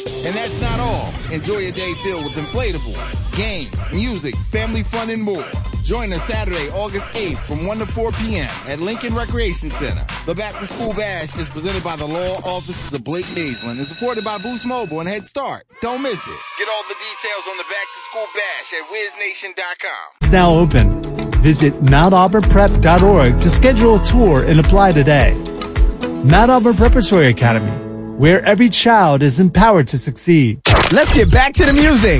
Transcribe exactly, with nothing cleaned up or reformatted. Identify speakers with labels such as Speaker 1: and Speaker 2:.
Speaker 1: And that's not all. Enjoy a day filled with inflatables, games, music, family fun, and more. Join us Saturday, August eighth from one to four p.m. at Lincoln Recreation Center. The Back to School Bash is presented by the law offices of Blake Naisland and supported by Boost Mobile and Head Start. Don't miss it. Get all the details on the Back to School Bash at wiz nation dot com.
Speaker 2: It's now open. Visit mount auburn prep dot org to schedule a tour and apply today. Mount Auburn Preparatory Academy, where every child is empowered to succeed.
Speaker 3: Let's get back to the music.